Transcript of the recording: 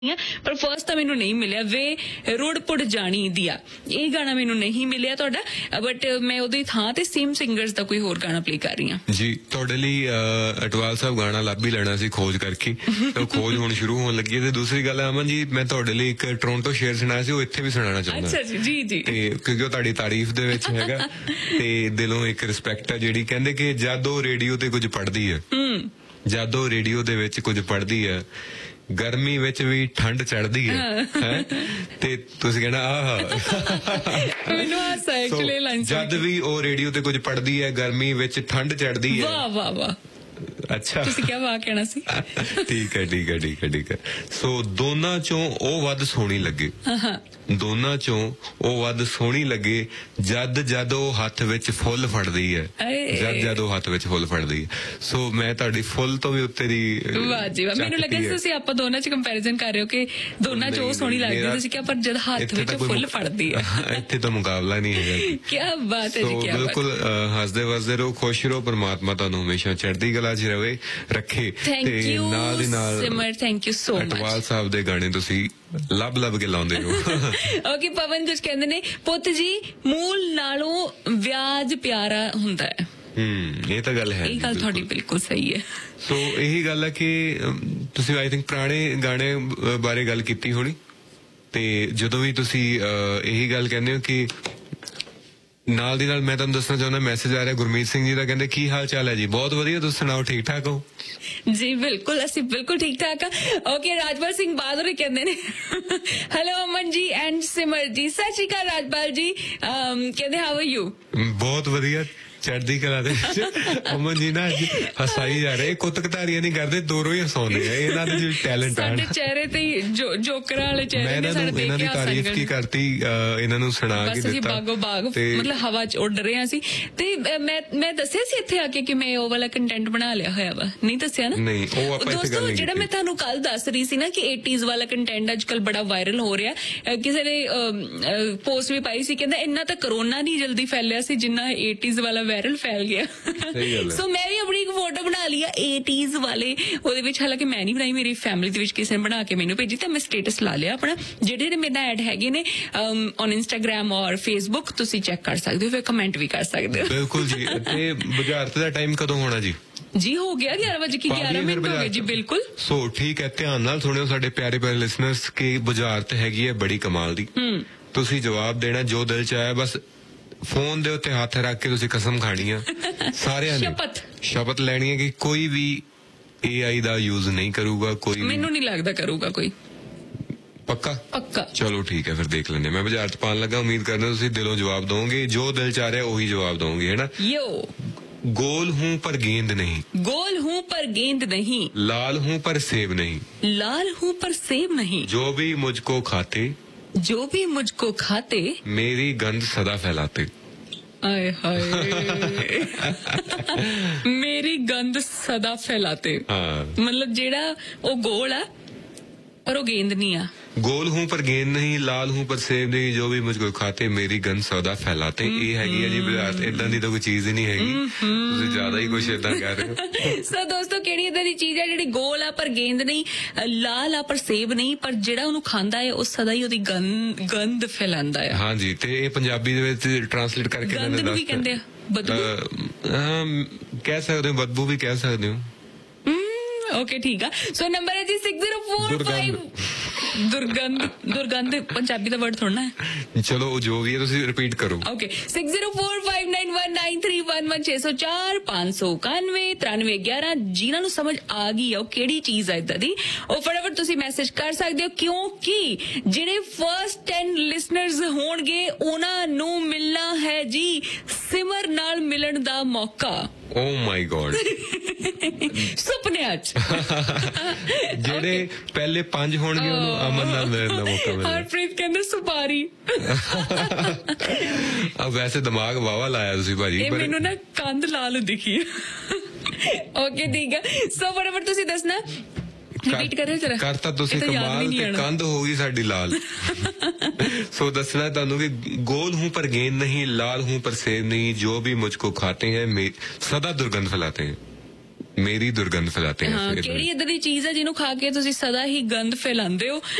पर फर्स्ट तो मैनू नहीं मिलिया वे रुड़ पुड़ जानी दिया ये गाना मैनू नहीं मिलिया ਤੁਹਾਡਾ बट मैं ਉਹਦੀ ਥਾਂ ਤੇ सेम सिंगर्स ਦਾ ਕੋਈ ਹੋਰ ਗਾਣਾ ਪਲੇ ਕਰ ਰਹੀ ਹਾਂ ਜੀ ਤੁਹਾਡੇ ਲਈ ਅਟਵਾਲ ਸਾਹਿਬ ਗਾਣਾ ਲੱਭ ਹੀ ਲੈਣਾ ਸੀ ਖੋਜ ਕਰਕੇ ਤੇ ਖੋਜ ਹੁਣ ਸ਼ੁਰੂ ਹੋਣ ਲੱਗੀ ਹੈ ਤੇ ਦੂਸਰੀ ਗੱਲ ਅਮਨ ਜੀ ਮੈਂ ਤੁਹਾਡੇ ਲਈ ਇੱਕ ਟੋਰਾਂਟੋ ਸ਼ੇਅਰ ਸੁਣਾਇਆ ਸੀ ਉਹ ਇੱਥੇ ਵੀ ਸੁਣਾਉਣਾ ਚਾਹੁੰਦਾ ਅੱਛਾ ਜੀ ਜੀ ਤੇ ਕਿਉਂਕਿ ਉਹ ਤੁਹਾਡੀ ਤਾਰੀਫ ਦੇ ਵਿੱਚ ਹੈਗਾ ਤੇ ਦਿਲੋਂ ਇੱਕ ਰਿਸਪੈਕਟ ਹੈ ਜਿਹੜੀ ਕਹਿੰਦੇ ਕਿ ਜਦ ਉਹ ਰੇਡੀਓ ਤੇ ਕੁਝ ਪੜ੍ਹਦੀ ਹੈ ਜਦ ਉਹ ਰੇਡੀਓ ਦੇ ਵਿੱਚ ਕੁਝ ਪੜ੍ਹਦੀ ਹੈ ਗਰਮੀ ਵਿੱਚ ਵੀ ਠੰਡ ਚੜਦੀ ਹੈ ਤੇ ਤੁਸੀਂ ਕਹਿਣਾ ਆਹ ਮੈਨੂੰ ਹਾਸਾ ਐਕਚੁਅਲੀ ਲਾਈਨ ਜਦ ਵੀ ਉਹ ਰੇਡੀਓ ਤੇ ਕੁਝ ਪੜ੍ਹਦੀ ਹੈ ਗਰਮੀ ਵਿੱਚ ਠੰਡ ਚੜਦੀ ਹੈ ਵਾਹ ਵਾਹ ਵਾਹ ਅੱਛਾ ਤੁਸੀਂ ਕੀ ਵਾਹ ਕਹਿਣਾ ਸੀ ਠੀਕ ਹੈ ਸੋ ਦੋਨਾਂ ਚੋਂ ਉਹ ਵੱਧ ਸੋਹਣੀ ਲੱਗੇ ਦੋਨਾਂ ਚੋਂ ਉਹ ਵੱਧ ਸੋਹਣੀ ਲੱਗੇ ਜਦ ਉਹ ਹੱਥ ਵਿੱਚ ਫੁੱਲ ਫੜਦੀ ਹੈ ਜਦ ਉਹ ਹੱਥ ਵਿੱਚ ਫੁੱਲ ਫੜਦੀ ਹੈ ਸੋ ਮੈਂ ਤੁਹਾਡੀ ਫੁੱਲ ਤੋਂ ਵੀ ਉੱਤੇ ਦੀ ਵਾਹ ਜੀ ਵਾਹ ਮੈਨੂੰ ਲੱਗਾ ਤੁਸੀਂ ਆਪਾਂ ਦੋਨਾਂ ਚ ਕੰਪੈਰੀਜ਼ਨ ਕਰ ਰਹੇ ਹੋ ਕਿ ਦੋਨਾਂ ਚ ਉਹ ਸੋਹਣੀ ਲੱਗਦੀ ਤੁਸੀਂ ਕਿਹਾ ਪਰ ਜਦ ਹੱਥ ਵਿੱਚ ਫੁੱਲ ਫੜਦੀ ਹੈ ਇੱਥੇ ਤਾਂ ਮੁਕਾਬਲਾ ਨਹੀਂ ਹੈਗਾ ਕੀ ਬਾਤ ਹੈ ਜੀ ਕੀ ਬਿਲਕੁਲ ਹੱਸਦੇ ਵਸਦੇ ਰਹੋ ਖੁਸ਼ ਰਹੋ ਪਰਮਾਤਮਾ ਤੁਹਾਨੂੰ ਹਮੇਸ਼ਾ ਚੜ੍ਹਦੀ ਕਲਾ 'ਚ ਰਵੇ ਰੱਖੇ ਤੇ ਨਾਲ ਦੀ ਨਾਲ ਸਿਮਰ thank you so much Atwal ਸਾਹਿਬ ਦੇ ਗਾਣੇ ਤੁਸੀਂ ਲੱਭ ਕੇ ਲਾਉਂਦੇ ਹੋ ਓਕੇ ਪਵਨ ਕੁਝ ਕਹਿੰਦੇ ਨੇ ਪੁੱਤ ਜੀ ਮੂਲ ਨਾਲੋਂ ਵਿਆਜ ਪਿਆਰਾ ਹੁੰਦਾ ਹੈ ਇਹ ਤਾਂ ਗੱਲ ਹੈ ਇਹ ਗੱਲ ਤੁਹਾਡੀ ਬਿਲਕੁਲ ਸਹੀ ਹੈ ਸੋ ਇਹੀ ਗੱਲ ਹੈ ਕਿ ਤੁਸੀਂ ਆਈ ਥਿੰਕ ਪੁਰਾਣੇ ਗਾਣੇ ਬਾਰੇ ਗੱਲ ਕੀਤੀ ਹੋਣੀ ਤੇ ਜਦੋਂ ਵੀ ਤੁਸੀਂ ਇਹੀ ਗੱਲ ਕਹਿੰਦੇ ਹੋ ਕਿ ਨਾਲ ਦੀ ਨਾਲ ਮੈਂ ਤੁਹਾਨੂੰ ਦੱਸਣਾ ਚਾਹੁੰਦਾ ਮੈਸੇਜ ਆ ਰਿਹਾ ਗੁਰਮੀਤ ਸਿੰਘ ਜੀ ਦਾ ਕਹਿੰਦੇ ਕੀ ਹਾਲ ਚਾਲ ਹੈ ਜੀ ਬਹੁਤ ਵਧੀਆ ਤੁਸੀਂ ਸੁਣਾਓ ਠੀਕ ਠਾਕ ਹੋ ਜੀ ਬਿਲਕੁਲ ਅਸੀਂ ਬਿਲਕੁਲ ਠੀਕ ਠਾਕ ਆ ਓਕੇ ਰਾਜਪਾਲ ਸਿੰਘ ਬਾਦਲ ਕਹਿੰਦੇ ਨੇ ਹੈਲੋ ਅਮਨ ਜੀ ਐਂਡ ਸਿਮਰ ਜੀ ਸਤਿ ਸ਼੍ਰੀ ਅਕਾਲ ਰਾਜਪਾਲ ਜੀ ਕਹਿੰਦੇ ਹਾਊ ਆਰ ਯੂ ਬਹੁਤ ਵਧੀਆ ਚੜ੍ਹਦੀ ਕਲਾ ਦੇ ਵਿੱਚ ਅਮਨ ਜੀ ਨਾ ਅੱਜ ਹਸਾਈ ਜਾ ਰਹੇ ਕੁੱਤਕਤਾਰੀਆਂ ਨਹੀਂ ਕਰਦੇ ਦੂਰੋਂ ਹੀ ਹਸਾਉਂਦੇ ਆ ਇਹਨਾਂ ਦੇ ਜੋ ਟੈਲੈਂਟ ਆ ਸਾਡੇ ਚਿਹਰੇ ਤੇ ਜੋਕਰਾਂ ਵਾਲੇ ਚਿਹਰੇ ਨੇ ਸਾਡੇ ਦੇਖ ਕੇ ਇਹਨਾਂ ਦੀ ਤਾਰੀਫ ਕੀ ਕਰਤੀ ਇਹਨਾਂ ਨੂੰ ਸੁਣਾ ਕੇ ਦਿੱਤਾ ਬਾਗੋ ਬਾਗ ਮਤਲਬ ਹਵਾ 'ਚ ਉੱਡ ਰਹੇ ਸੀ ਤੇ ਮੈਂ ਦੱਸਿਆ ਸੀ ਇੱਥੇ ਆ ਕੇ ਕਿ ਮੈਂ ਉਹ ਵਾਲਾ ਕੰਟੈਂਟ ਬਣਾ ਲਿਆ ਹੋਇਆ ਵਾ ਨਹੀਂ ਦੱਸਿਆ ਨਾ ਨਹੀਂ ਉਹ ਆਪਾਂ ਇੱਥੇ ਗੱਲ ਨਹੀਂ ਜਿਹੜਾ ਮੈਂ ਤੁਹਾਨੂੰ ਕੱਲ ਦੱਸ ਰਹੀ ਸੀ ਨਾ ਕਿ 80s ਵਾਲਾ ਕੰਟੈਂਟ ਅੱਜ ਕੱਲ ਬੜਾ ਵਾਇਰਲ ਹੋ ਰਿਹਾ ਕਿਸੇ ਨੇ ਪੋਸਟ ਵੀ ਪਾਈ ਸੀ ਕਹਿੰਦਾ ਇੰਨਾ ਤਾਂ ਕਰੋਨਾ ਨਹੀਂ ਜਲਦੀ ਫੈਲਿਆ ਸੀ ਜਿੰਨਾ 80s ਵਾਲਾ ਵਾਇਰਲ ਫੈਲ ਗਿਆ ਸੋ ਮੈਂ ਵੀ ਆਪਣੀ ਇੱਕ ਫੋਟੋ ਬਣਾ ਲਈ ਆ 80s ਵਾਲੇ ਉਹਦੇ ਵਿੱਚ ਹਾਲਾਂਕਿ ਮੈਂ ਨਹੀਂ ਬਣਾਈ ਮੇਰੀ ਫੈਮਿਲੀ ਦੇ ਵਿੱਚ ਕਿਸੇ ਨੇ ਬਣਾ ਕੇ ਮੈਨੂੰ ਭੇਜੀ ਤਾਂ ਮੈਂ ਸਟੇਟਸ ਲਾ ਲਿਆ ਆਪਣਾ ਜਿਹੜੇ ਮੇਰੇ ਨਾਲ ਐਡ ਹੈਗੇ ਨੇ ਔਨ ਇੰਸਟਾਗ੍ਰਾਮ ਔਰ ਫੇਸਬੁੱਕ ਤੁਸੀਂ ਚੈੱਕ ਕਰ ਸਕਦੇ ਹੋ ਫਿਰ ਕਮੈਂਟ ਵੀ ਕਰ ਸਕਦੇ ਹੋ ਬਿਲਕੁਲ ਜੀ ਤੇ ਬੁਝਾਰਤ ਦਾ ਟਾਈਮ ਕਦੋਂ ਹੋਣਾ ਜੀ ਜੀ ਹੋ ਗਿਆ 11 ਵਜੇ ਕੀ 11 ਮਿੰਟ ਹੋ ਗਏ ਜੀ ਬਿਲਕੁਲ ਸੋ ਠੀਕ ਹੈ ਧਿਆਨ ਨਾਲ ਸੁਣਿਓ ਸਾਡੇ ਪਿਆਰੇ ਲਿਸਨਰਸ ਕਿ ਬੁਝਾਰਤ ਹੈਗੀ ਹੈ ਬੜੀ ਕਮਾਲ ਦੀ ਤੁਸੀਂ ਜਵਾਬ ਦੇਣਾ ਜੋ ਦਿਲ ਚ ਆਇਆ ਬਸ ਫੋਨ ਦੇ ਉੱਤੇ ਹੱਥ ਰੱਖ ਕੇ ਤੁਸੀਂ ਕਸਮ ਖਾਣੀ ਆ ਸਾਰਿਆਂ ਨੇ ਸ਼ਪਥ ਲੈਣੀ ਹੈ ਕਿ ਕੋਈ ਵੀ AI ਦਾ ਯੂਜ਼ ਨਹੀਂ ਕਰੂਗਾ ਕੋਈ ਮੈਨੂੰ ਨਹੀਂ ਲੱਗਦਾ ਕਰੂਗਾ ਕੋਈ ਪੱਕਾ ਚਲੋ ਠੀਕ ਹੈ ਫਿਰ ਦੇਖ ਲੈਂਦੇ ਮੈਂ ਬਾਜ਼ਾਰ 'ਚ ਪਾਣ ਲੱਗਾ ਉਮੀਦ ਕਰਦਾ ਤੁਸੀਂ ਦਿਲੋਂ ਜਵਾਬ ਦੋਗੇ ਜੋ ਦਿਲ ਚ ਆ ਰਿਹਾ ਉਹੀ ਜਵਾਬ ਦੋਗੇ ਹੈ ਨਾ गोल हूँ पर गेंद नहीं लाल हूँ पर सेब नहीं जो भी मुझको खाते मेरी गंध सदा फैलाते आए हाय मेरी गंध सदा फैलाते मतलब जेड़ा वो गोल है पर वो गेंद नहीं है गोल हूँ पर गेंद नहीं लाल हूँ पर सेब नहीं जो भी मुझको खाते मेरी गंध सौदा फैलाते ये हैगी है जी बात इदां दी तो कोई चीज ही नहीं हैगी ਤੁਸੀਂ ਜ਼ਿਆਦਾ ਹੀ ਕੁਝ ਇਦਾਂ ਕਹਿ ਰਹੇ ਹੋ ਸੋ ਦੋਸਤੋ ਕਿਹੜੀ ਇਦਾਂ ਦੀ ਚੀਜ਼ ਹੈ ਜਿਹੜੀ ਗੋਲ ਆ ਪਰ ਗੇਂਦ ਨਹੀਂ ਲਾਲ ਆ ਪਰ ਸੇਬ ਨਹੀਂ ਪਰ ਜਿਹੜਾ ਉਹਨੂੰ ਖਾਂਦਾ ਹੈ ਉਹ ਸਦਾ ਹੀ ਉਹਦੀ ਗੰਧ ਫੈਲਾਉਂਦਾ ਹੈ ਹਾਂਜੀ ਤੇ ਇਹ ਪੰਜਾਬੀ ਦੇ ਵਿੱਚ ਟ੍ਰਾਂਸਲੇਟ ਕਰਕੇ ਗੰਧ ਨੂੰ ਕੀ ਕਹਿੰਦੇ ਆ ਬਦਬੂ ਕਹਿ ਸਕਦੇ ਹੋ ਬਦਬੂ ਵੀ ਕਹਿ ਸਕਦੇ ਹੋ ओके ठीक है सो नंबर है जी 6045 दुर्गंध पंजाबी दा वर्ड थोड़ा है चलो जो भी है तुसी रिपीट करो ओके 6045919311 604 591 9311 जिन्हां नु समझ आ गई है ਉਹ ਕਿਹੜੀ ਚੀਜ਼ ਹੈ ਇਦਾਂ ਦੀ ਉਹ ਫਟਾਫਟ ਤੁਸੀਂ ਮੈਸੇਜ ਕਰ ਸਕਦੇ ਹੋ ਕਿਉਂਕਿ ਜਿਹੜੇ ਫਰਸਟ 10 ਲਿਸਨਰਸ ਹੋਣਗੇ ਉਹਨਾਂ ਨੂੰ ਮਿਲਣਾ ਹੈ ਜੀ ਸਿਮਰ ਨਾਲ ਮਿਲਣ ਦਾ ਮੌਕਾ ਓ ਮਾਈ ਗॉड ਸੁਪਨਿਆਂ ਚ ਜਿਹੜੇ ਪਹਿਲੇ 5 ਹੋਣਗੇ ਉਹਨੂੰ ਅਮਨ ਨਾਲ ਮਿਲਣ ਦਾ ਮੌਕਾ ਮਿਲੇਗਾ ਹਰਪ੍ਰੀਤ ਕਹਿੰਦੇ ਸੁਪਾਰੀ ਆ ਵੈਸੇ ਦਿਮਾਗ ਵਾਵਾ ਲਾਇਆ ਤੁਸੀਂ ਭਾਜੀ ਇਹ ਮੈਨੂੰ ਨਾ ਕੰਧ ਲਾਲ ਦਿਖੀ ਓਕੇ ਠੀਕ ਹੈ ਸੋ ਫਟਾਫਟ ਤੁਸੀਂ ਦੱਸਣਾ ਰਿਪੀਟ ਕਰਿਓ ਜਰਾ ਕਰਤਾ ਤੁਸੀਂ ਕਮਾਲ ਤੇ ਕੰਧ ਹੋ ਗਈ ਸਾਡੀ ਲਾਲ सो दसना ਤੁਹਾਨੂੰ कि गोल हूँ पर गेंद नहीं लाल हूँ पर सेब नहीं जो भी मुझको खाते हैं सदा दुर्गंध फैलाते हैं ਮੇਰੀ ਦੁਰਗੰਧ ਫੈਲਾਤੇ ਹਾਂ, ਕਿਹੜੀ ਇਦਾਂ ਦੀ ਚੀਜ਼ ਹੈ ਜਿਹਨੂੰ ਖਾ ਕੇ ਤੁਸੀਂ ਸਦਾ ਹੀ ਗੰਦ ਫੈਲਾਉਂਦੇ ਹੋ?